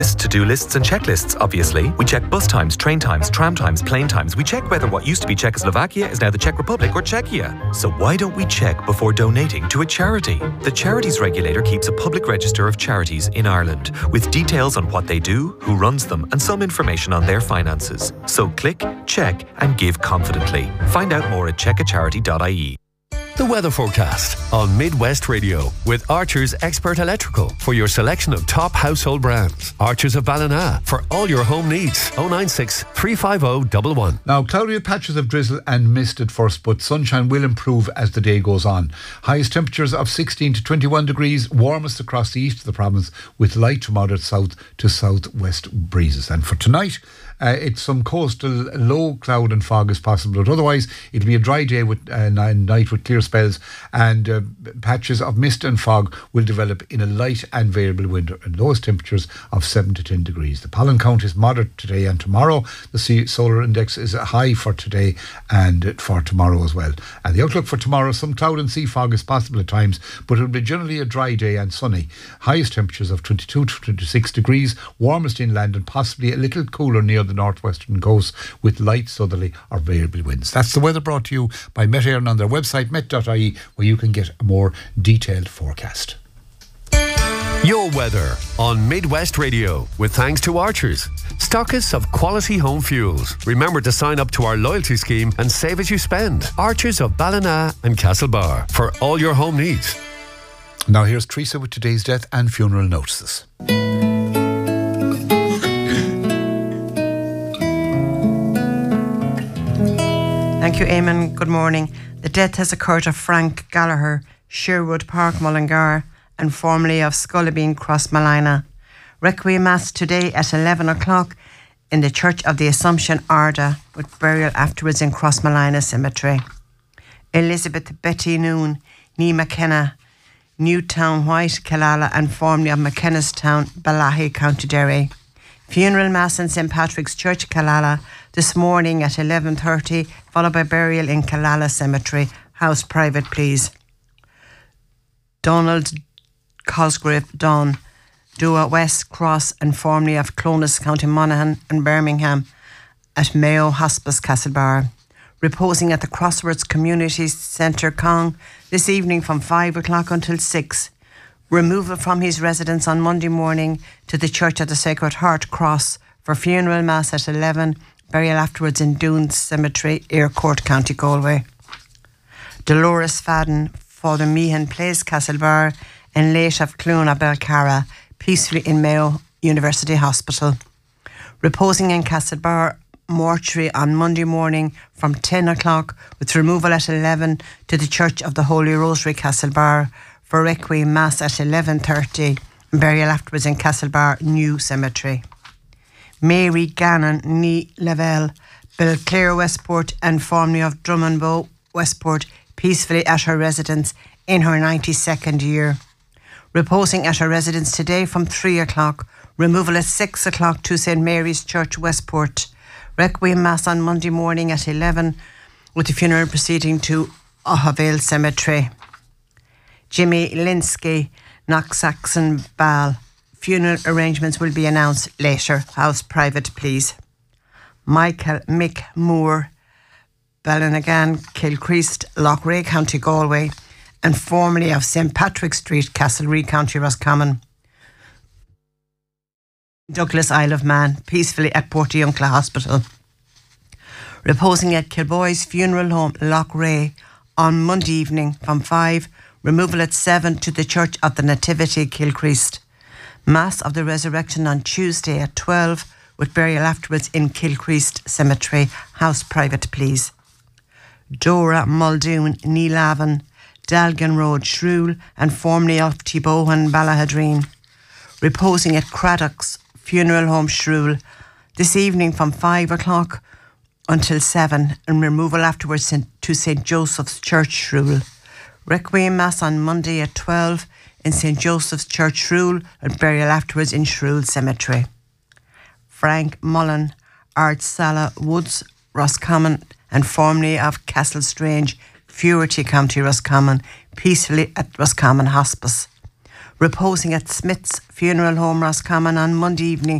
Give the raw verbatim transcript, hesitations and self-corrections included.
To-do lists and checklists, obviously. We check bus times, train times, tram times, plane times. We check whether what used to be Czechoslovakia is now the Czech Republic or Czechia. So why don't we check before donating to a charity? The Charities Regulator keeps a public register of charities in Ireland with details on what they do, who runs them, and some information on their finances. So click, check, and give confidently. Find out more at check a charity dot I E. The weather forecast on Midwest Radio with Archer's Expert Electrical for your selection of top household brands. Archer's of Ballina for all your home needs. oh nine six, three five oh, one one. Now, cloudy with patches of drizzle and mist at first, but sunshine will improve as the day goes on. Highest temperatures of sixteen to twenty-one degrees, warmest across the east of the province with light to moderate south to southwest breezes. And for tonight, Uh, it's some coastal low cloud and fog is possible, but otherwise it'll be a dry day with uh, night with clear spells, and uh, patches of mist and fog will develop in a light and variable wind, and lowest temperatures of seven to ten degrees. The pollen count is moderate today and tomorrow. The sea solar index is high for today and for tomorrow as well. And the outlook for tomorrow, some cloud and sea fog is possible at times, but it will be generally a dry day and sunny. Highest temperatures of twenty-two to twenty-six degrees, warmest inland and possibly a little cooler near the northwestern coast with light southerly or variable winds. That's the weather brought to you by Met Éireann on their website met dot I E, where you can get a more detailed forecast. Your weather on Midwest Radio with thanks to Archers, stockists of quality home fuels. Remember to sign up to our loyalty scheme and save as you spend. Archers of Ballina and Castlebar for all your home needs. Now here's Teresa with today's death and funeral notices. Thank you, Eamon. Good morning. The death has occurred of Frank Gallagher, Sherwood Park, Mullingar, and formerly of Scullabeen, Crossmolina. Requiem Mass today at eleven o'clock in the Church of the Assumption, Arda, with burial afterwards in Crossmolina Cemetery. Elizabeth Betty Noon, Nee McKenna, Newtown White, Killala, and formerly of McKenna's Town, Balahi, County Derry. Funeral Mass in Saint Patrick's Church, Killala, this morning at eleven thirty, followed by burial in Killala Cemetery. House private, please. Donald Cosgrave Don, Dua West Cross, and formerly of Clones, County Monaghan and Birmingham, at Mayo Hospice, Castlebar. Reposing at the Crosswords Community Centre, Cong, this evening from five o'clock until six. Removal from his residence on Monday morning to the Church of the Sacred Heart Cross for funeral mass at eleven, burial afterwards in Doon Cemetery, Aircourt, County Galway. Dolores Fadden, Father Meehan Place, Castlebar, and late of Clúna Belcara, peacefully in Mayo University Hospital. Reposing in Castlebar mortuary on Monday morning from ten o'clock, with removal at eleven to the Church of the Holy Rosary, Castlebar, for Requiem Mass at eleven thirty, and burial afterwards in Castlebar New Cemetery. Mary Gannon, Nee Lavelle, Belclare, Westport, and formerly of Drummondbow, Westport, peacefully at her residence in her ninety-second year. Reposing at her residence today from three o'clock, removal at six o'clock to Saint Mary's Church, Westport. Requiem Mass on Monday morning at eleven, with the funeral proceeding to Ohavale Cemetery. Jimmy Linsky, Knocksaxon Ball. Funeral arrangements will be announced later. House private, please. Michael Mick Moore, Ballinagan, Kilcreast, Loughrea, County Galway, and formerly of Saint Patrick Street, Castlereagh, County Roscommon. Douglas, Isle of Man, peacefully at Portiuncula Hospital. Reposing at Kilboy's Funeral Home, Loughrea, on Monday evening from five. Removal at seven to the Church of the Nativity, Kilcreast. Mass of the Resurrection on Tuesday at twelve, with burial afterwards in Kilcreast Cemetery. House private, please. Dora Muldoon, Neelavin, Dalgan Road, Shrule, and formerly of Tibohan, Ballahadreen. Reposing at Craddock's Funeral Home, Shrule, this evening from five o'clock until seven, and removal afterwards to Saint Joseph's Church, Shrule. Requiem Mass on Monday at twelve in Saint Joseph's Church, Shrule, and burial afterwards in Shrule Cemetery. Frank Mullen, Art Sala Woods, Roscommon, and formerly of Castle Strange, Furety, County Roscommon, peacefully at Roscommon Hospice. reposing at Smith's Funeral Home, Roscommon, on Monday evening